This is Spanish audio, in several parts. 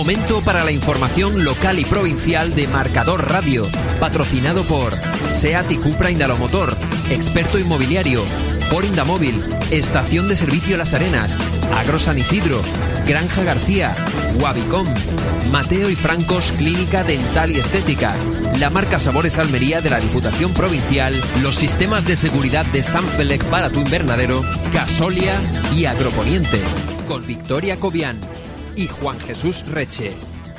Momento para la información local y provincial de Marcador Radio, patrocinado por SEAT y Cupra Indalomotor, Experto Inmobiliario, por Indamóvil, Estación de Servicio Las Arenas, Agro San Isidro, Granja García, Wabicom, Mateo y Francos Clínica Dental y Estética, la marca Sabores Almería de la Diputación Provincial, los sistemas de seguridad de Sanfelec para tu invernadero, Gasolia y Agroponiente, con Victoria Cobian y Juan Jesús Reche.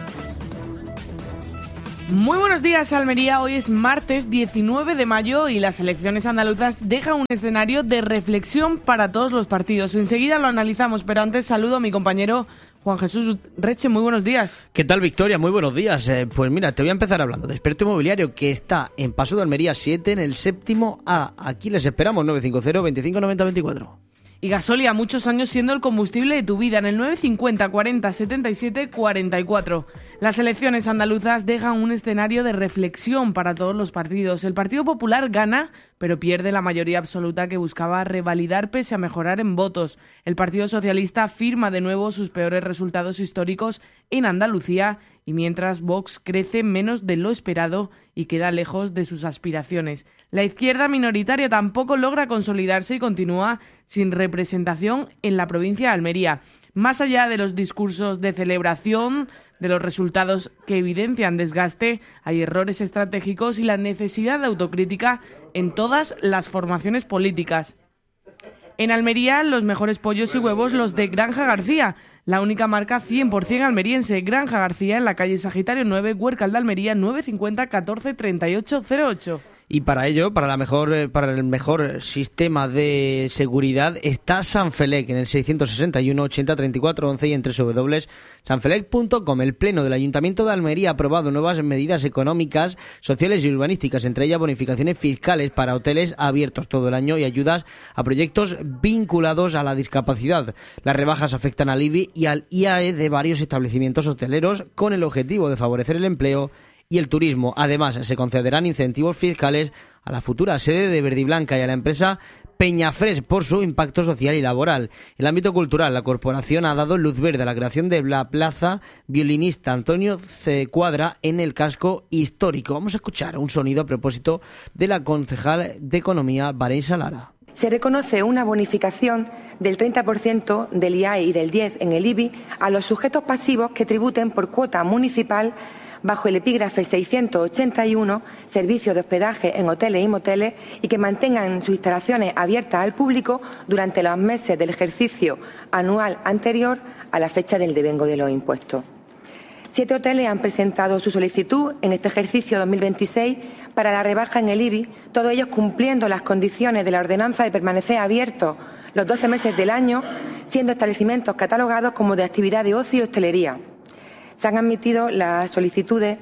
Muy buenos días, Almería. Hoy es martes 19 de mayo y las elecciones andaluzas dejan un escenario de reflexión para todos los partidos. Enseguida lo analizamos, pero antes saludo a mi compañero Juan Jesús Reche. Muy buenos días. ¿Qué tal, Victoria? Muy buenos días. Pues mira, te voy a empezar hablando de Experto Inmobiliario, que está en Paso de Almería 7, en el séptimo A. Aquí les esperamos, 950 25 90 24. Y Gasolia, muchos años siendo el combustible de tu vida, en el 950 40 77 44. Las elecciones andaluzas dejan un escenario de reflexión para todos los partidos. El Partido Popular gana, pero pierde la mayoría absoluta que buscaba revalidar pese a mejorar en votos. El Partido Socialista firma de nuevo sus peores resultados históricos en Andalucía, y mientras Vox crece menos de lo esperado y queda lejos de sus aspiraciones. La izquierda minoritaria tampoco logra consolidarse y continúa sin representación en la provincia de Almería. Más allá de los discursos de celebración de los resultados que evidencian desgaste, hay errores estratégicos y la necesidad de autocrítica en todas las formaciones políticas. En Almería, los mejores pollos y huevos los de Granja García, la única marca 100% almeriense. Granja García, en la calle Sagitario 9, Huércal de Almería, 950 14 38 08. Y para ello, para el mejor sistema de seguridad, está Sanfelec en el 661 80 34 11 y en www.sanfelec.com. El Pleno del Ayuntamiento de Almería ha aprobado nuevas medidas económicas, sociales y urbanísticas, entre ellas bonificaciones fiscales para hoteles abiertos todo el año y ayudas a proyectos vinculados a la discapacidad. Las rebajas afectan al IBI y al IAE de varios establecimientos hoteleros con el objetivo de favorecer el empleo y el turismo. Además, se concederán incentivos fiscales a la futura sede de Verdiblanca y a la empresa Peñafres por su impacto social y laboral. En el ámbito cultural, la corporación ha dado luz verde a la creación de la plaza violinista Antonio C. Cuadra en el casco histórico. Vamos a escuchar un sonido a propósito de la concejal de Economía, Vanessa Lara. Se reconoce una bonificación del 30% del IAE y del 10% en el IBI a los sujetos pasivos que tributen por cuota municipal bajo el epígrafe 681, servicios de hospedaje en hoteles y moteles, y que mantengan sus instalaciones abiertas al público durante los meses del ejercicio anual anterior a la fecha del devengo de los impuestos. 7 hoteles han presentado su solicitud en este ejercicio 2026 para la rebaja en el IBI, todos ellos cumpliendo las condiciones de la ordenanza de permanecer abiertos los 12 meses del año, siendo establecimientos catalogados como de actividad de ocio y hostelería. Se han admitido las solicitudes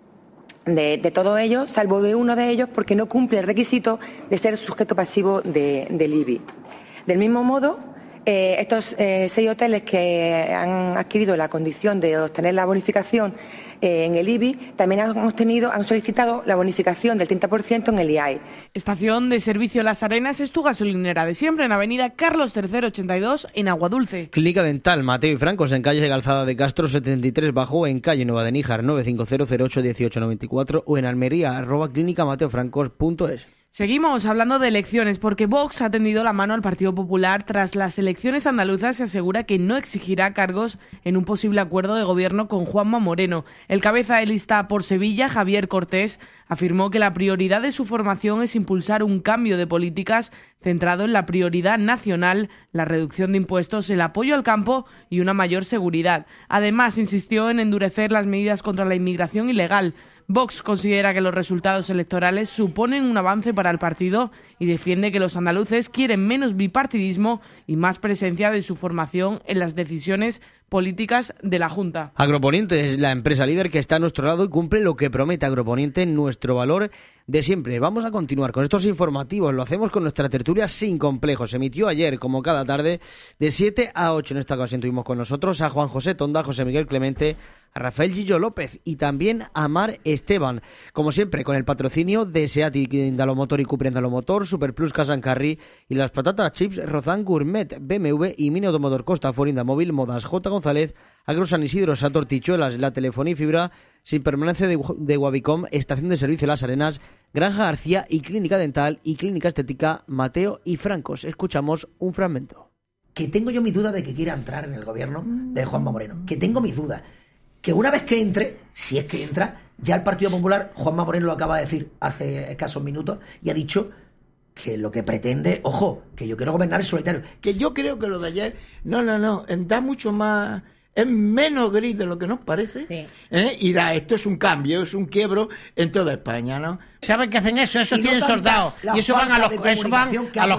de todos ellos, salvo de uno de ellos, porque no cumple el requisito de ser sujeto pasivo del IBI. Del mismo modo, estos 6 hoteles que han adquirido la condición de obtener la bonificación en el IBI también han solicitado la bonificación del 30% en el IAE. Estación de Servicio Las Arenas es tu gasolinera de siempre, en avenida Carlos III 82 en Aguadulce. Clínica Dental Mateo y Francos en calle Calzada de Castro 73 bajo, en calle Nueva de Níjar 950 08 18 94 o en Almería @clínicamateofrancos.es. Seguimos hablando de elecciones porque Vox ha tendido la mano al Partido Popular tras las elecciones andaluzas y asegura que no exigirá cargos en un posible acuerdo de gobierno con Juanma Moreno. El cabeza de lista por Sevilla, Javier Cortés, afirmó que la prioridad de su formación es impulsar un cambio de políticas centrado en la prioridad nacional, la reducción de impuestos, el apoyo al campo y una mayor seguridad. Además, insistió en endurecer las medidas contra la inmigración ilegal. Vox considera que los resultados electorales suponen un avance para el partido y defiende que los andaluces quieren menos bipartidismo y más presencia de su formación en las decisiones políticas de la Junta. Agroponiente es la empresa líder que está a nuestro lado y cumple lo que promete. Agroponiente, nuestro valor de siempre. Vamos a continuar con estos informativos. Lo hacemos con nuestra tertulia sin complejos. Se emitió ayer, como cada tarde, de 7 a 8. En esta ocasión tuvimos con nosotros a Juan José Tonda, José Miguel Clemente, a Rafael Gillo López y también a Mar Esteban. Como siempre, con el patrocinio de SEAT Indalomotor y Cupra Indalomotor, Superplus Casan Carry y las patatas chips Rozan Gourmet, BMW y Mini Automotor Costa, Indamóvil, Modas J. González, Agro San Isidro, Sator Tichuelas, la telefonía y fibra, sin permanencia de Guavicom, estación de servicio Las Arenas, Granja García y Clínica Dental y Clínica Estética Mateo y Francos. Escuchamos un fragmento. Que tengo yo mis dudas de que quiera entrar en el gobierno de Juanma Moreno. Que tengo mis dudas. Que una vez que entre, si es que entra, ya el Partido Popular, Juanma Moreno lo acaba de decir hace escasos minutos, y ha dicho que lo que pretende, ojo, que yo quiero gobernar en solitario. Que yo creo que lo de ayer, no, da mucho más... Es menos gris de lo que nos parece, sí. Y esto es un cambio, es un quiebro en toda España, ¿no? ¿Saben que hacen eso? Esos tienen soldados. Y eso van a los